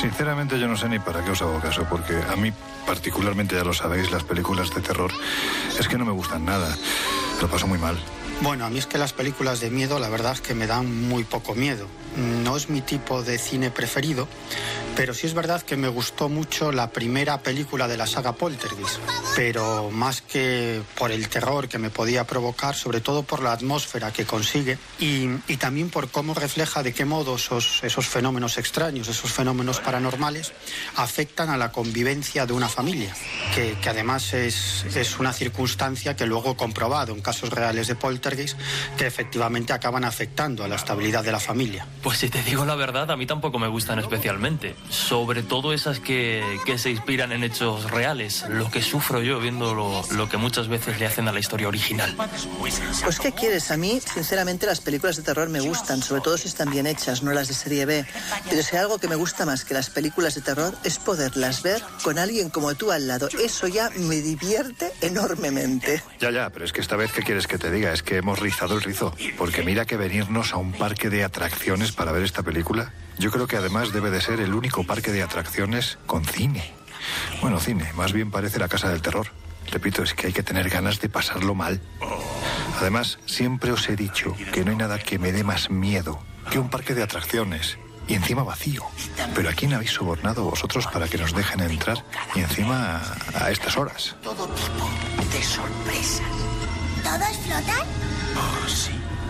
Sinceramente yo no sé ni para qué os hago caso, porque a mí particularmente, ya lo sabéis, las películas de terror es que no me gustan nada. Lo paso muy mal. Bueno, a mí es que las películas de miedo la verdad es que me dan muy poco miedo. No es mi tipo de cine preferido, pero sí es verdad que me gustó mucho la primera película de la saga Poltergeist, pero más que por el terror que me podía provocar, sobre todo por la atmósfera que consigue y también por cómo refleja de qué modo esos fenómenos extraños, esos fenómenos paranormales afectan a la convivencia de una familia, que además es una circunstancia que luego he comprobado en casos reales de Poltergeist, que efectivamente acaban afectando a la estabilidad de la familia. Pues si te digo la verdad, a mí tampoco me gustan especialmente. Sobre todo esas que se inspiran en hechos reales. Lo que sufro yo viendo lo que muchas veces le hacen a la historia original. Pues ¿qué quieres? A mí, sinceramente, las películas de terror me gustan, sobre todo si están bien hechas, no las de serie B. Pero si hay algo que me gusta más que las películas de terror es poderlas ver con alguien como tú al lado. Eso ya me divierte enormemente. Ya, pero es que esta vez, ¿qué quieres que te diga? Es que hemos rizado el rizo. Porque mira que venirnos a un parque de atracciones para ver esta película, yo creo que además debe de ser el único parque de atracciones con cine. Bueno, cine, más bien parece la casa del terror. Repito, es que hay que tener ganas de pasarlo mal. Además, siempre os he dicho que no hay nada que me dé más miedo que un parque de atracciones. Y encima vacío. ¿Pero a quién habéis sobornado vosotros para que nos dejen entrar? Y encima a estas horas. Todo tipo de sorpresas. ¿Todos flotan? Oh, sí.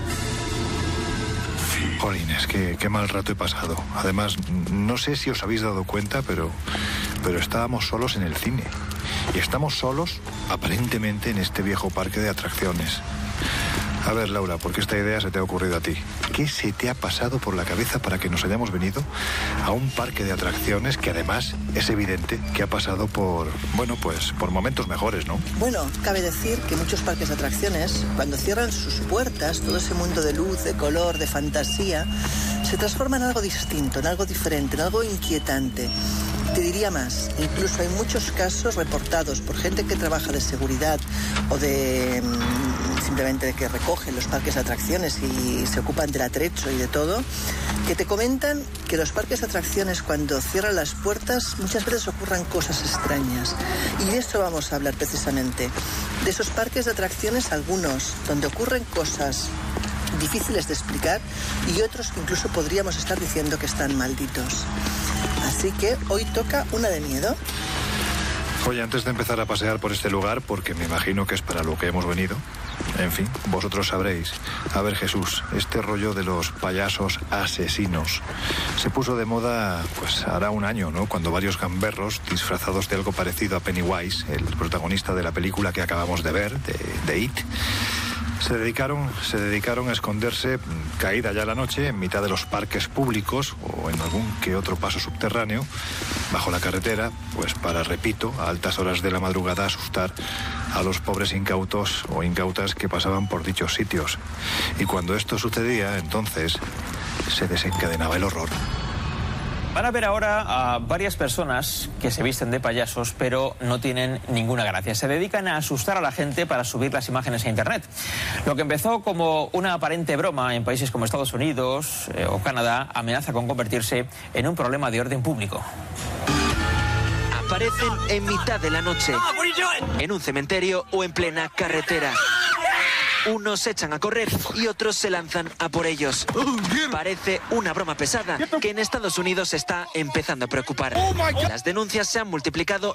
Jolines, qué mal rato he pasado. Además, no sé si os habéis dado cuenta, pero estábamos solos en el cine. Y estamos solos, aparentemente, en este viejo parque de atracciones. A ver, Laura, ¿por qué esta idea se te ha ocurrido a ti? ¿Qué se te ha pasado por la cabeza para que nos hayamos venido a un parque de atracciones que además es evidente que ha pasado por momentos mejores, ¿no? Bueno, cabe decir que muchos parques de atracciones, cuando cierran sus puertas, todo ese mundo de luz, de color, de fantasía, se transforma en algo distinto, en algo diferente, en algo inquietante. Te diría más, incluso hay muchos casos reportados por gente que trabaja de seguridad o de simplemente de que recogen los parques de atracciones y se ocupan del atrecho y de todo, que te comentan que los parques de atracciones cuando cierran las puertas muchas veces ocurran cosas extrañas. Y de eso vamos a hablar precisamente, de esos parques de atracciones, algunos donde ocurren cosas difíciles de explicar y otros que incluso podríamos estar diciendo que están malditos. Así que hoy toca una de miedo. Oye, antes de empezar a pasear por este lugar, porque me imagino que es para lo que hemos venido, en fin, vosotros sabréis. A ver, Jesús, este rollo de los payasos asesinos se puso de moda, pues hará un año, ¿no? Cuando varios gamberros, disfrazados de algo parecido a Pennywise, el protagonista de la película que acabamos de ver, de It, se dedicaron a esconderse, caída ya la noche, en mitad de los parques públicos o en algún que otro paso subterráneo, bajo la carretera, pues para, repito, a altas horas de la madrugada asustar a los pobres incautos o incautas que pasaban por dichos sitios. Y cuando esto sucedía, entonces se desencadenaba el horror. Van a ver ahora a varias personas que se visten de payasos, pero no tienen ninguna gracia. Se dedican a asustar a la gente para subir las imágenes a Internet. Lo que empezó como una aparente broma en países como Estados Unidos o Canadá amenaza con convertirse en un problema de orden público. Aparecen en mitad de la noche, en un cementerio o en plena carretera. Unos se echan a correr y otros se lanzan a por ellos. Parece una broma pesada que en Estados Unidos está empezando a preocupar. Las denuncias se han multiplicado